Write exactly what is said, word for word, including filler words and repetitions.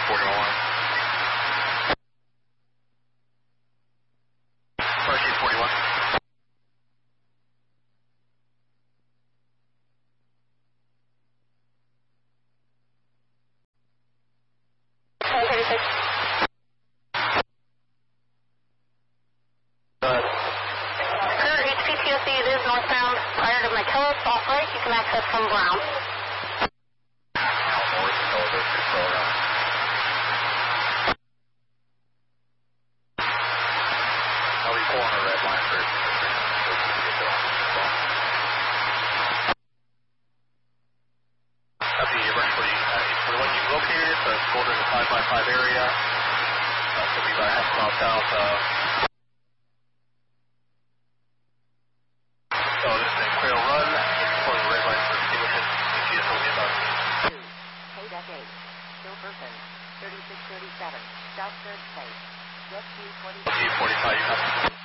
forty-one. Parachute forty-one. ten thirty-six. Clear H P T O C, it is northbound. Prior to McKellis, off right, you can access from Brown. North, Elder, control round. I'll be pulling a red line first. Copy, eventually, uh, when you located it, the quarter to five by five area, uh, so be about half a mile south of. So this is a clear run, it's pulling the red line for extinguishing, you see it's only about. Kodak eight, still person, thirty-six thirty-seven, South third Place, Jet Q forty-five. Q forty-five, you have.